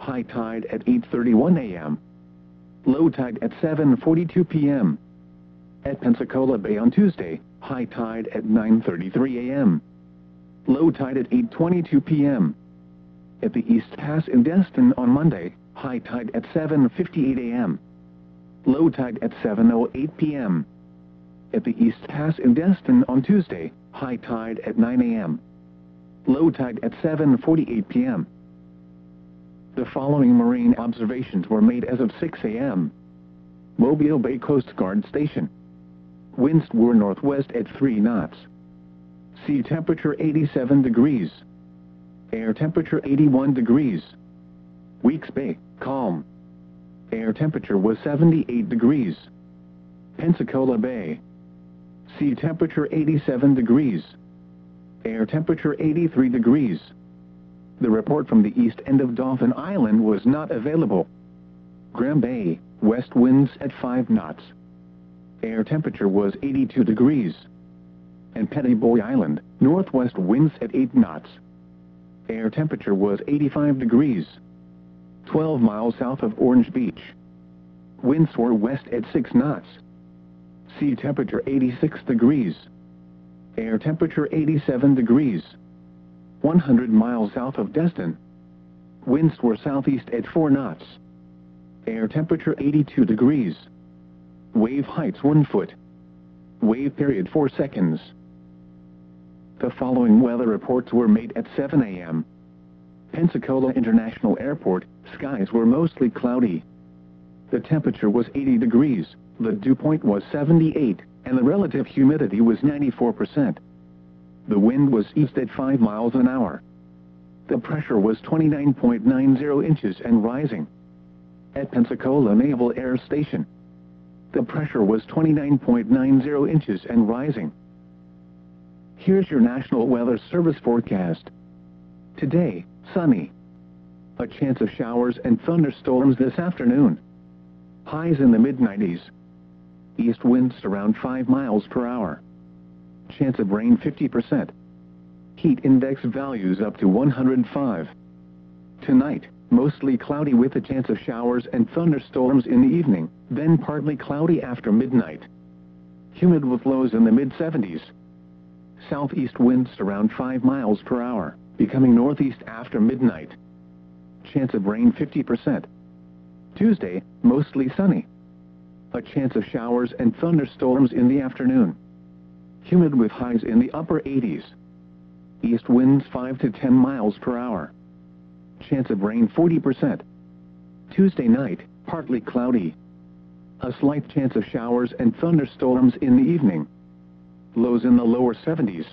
high tide at 8:31 a.m. Low tide at 7:42 p.m. At Pensacola Bay on Tuesday, high tide at 9:33 a.m. Low tide at 8:22 p.m. At the East Pass in Destin on Monday, high tide at 7:58 a.m. Low tide at 7:08 p.m. At the East Pass in Destin on Tuesday, high tide at 9 a.m. Low tide at 7:48 p.m. The following marine observations were made as of 6 a.m. Mobile Bay Coast Guard Station. Winds were northwest at 3 knots. Sea temperature 87 degrees. Air temperature 81 degrees. Weeks Bay, calm. Air temperature was 78 degrees. Pensacola Bay. Sea temperature 87 degrees. Air temperature 83 degrees. The report from the east end of Dauphin Island was not available. Graham Bay, west winds at 5 knots. Air temperature was 82 degrees. And Petty Boy Island, northwest winds at 8 knots. Air temperature was 85 degrees. 12 miles south of Orange Beach. Winds were west at 6 knots. Sea temperature 86 degrees. Air temperature 87 degrees. 100 miles south of Destin. Winds were southeast at 4 knots. Air temperature 82 degrees. Wave heights 1 foot. Wave period 4 seconds. The following weather reports were made at 7 a.m. Pensacola International Airport, skies were mostly cloudy. The temperature was 80 degrees, the dew point was 78, and the relative humidity was 94%. The wind was east at 5 miles an hour. The pressure was 29.90 inches and rising. At Pensacola Naval Air Station, the pressure was 29.90 inches and rising. Here's your National Weather Service forecast. Today, sunny. A chance of showers and thunderstorms this afternoon. Highs in the mid-90s. East winds around 5 miles per hour. Chance of rain 50%. Heat index values up to 105. Tonight, mostly cloudy with a chance of showers and thunderstorms in the evening, then partly cloudy after midnight. Humid with lows in the mid-70s. Southeast winds around 5 miles per hour, becoming northeast after midnight. Chance of rain 50%. Tuesday, mostly sunny. A chance of showers and thunderstorms in the afternoon. Humid with highs in the upper 80s. East winds 5 to 10 miles per hour. Chance of rain 40%. Tuesday night, partly cloudy. A slight chance of showers and thunderstorms in the evening. Lows in the lower 70s.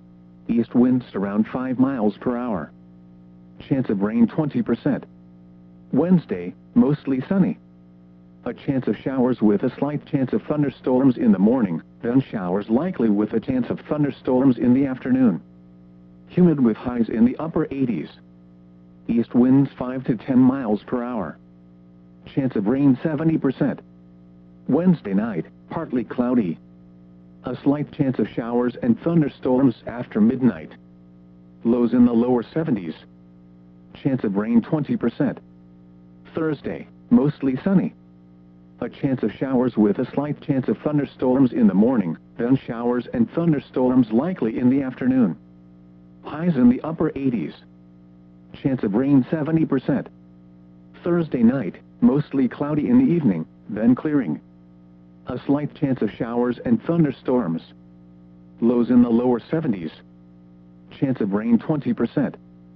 East winds around 5 miles per hour. Chance of rain 20%. Wednesday, mostly sunny. A chance of showers with a slight chance of thunderstorms in the morning, then showers likely with a chance of thunderstorms in the afternoon. Humid with highs in the upper 80s. East winds 5 to 10 miles per hour. Chance of rain 70%. Wednesday night, partly cloudy. A slight chance of showers and thunderstorms after midnight. Lows in the lower 70s. Chance of rain 20%. Thursday, mostly sunny. A chance of showers with a slight chance of thunderstorms in the morning, then showers and thunderstorms likely in the afternoon. Highs in the upper 80s. Chance of rain 70%. Thursday night, mostly cloudy in the evening, then clearing. A slight chance of showers and thunderstorms. Lows in the lower 70s. Chance of rain 20%.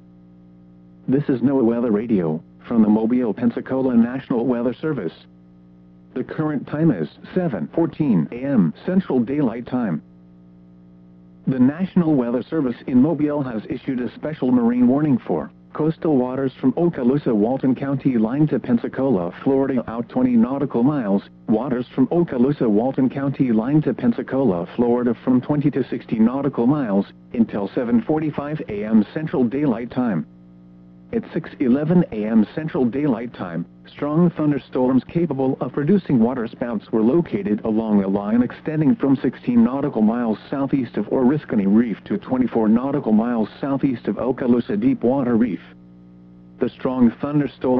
This is NOAA Weather Radio, from the Mobile, Pensacola National Weather Service. The current time is 7:14 a.m. Central Daylight Time. The National Weather Service in Mobile has issued a special marine warning for coastal waters from Okaloosa, Walton County line to Pensacola, Florida out 20 nautical miles, waters from Okaloosa, Walton County line to Pensacola, Florida from 20 to 60 nautical miles, until 7:45 a.m. Central Daylight Time. At 6:11 a.m. Central Daylight Time, strong thunderstorms capable of producing waterspouts were located along a line extending from 16 nautical miles southeast of Oriskany Reef to 24 nautical miles southeast of Okaloosa Deepwater Reef. The strong thunderstorm